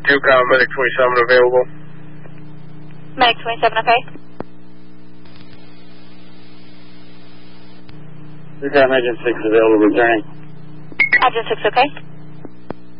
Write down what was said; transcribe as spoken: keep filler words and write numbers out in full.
two, com, medic twenty-seven available. Medic twenty-seven, okay? two, com, Agent six available, returning. Agent six, okay?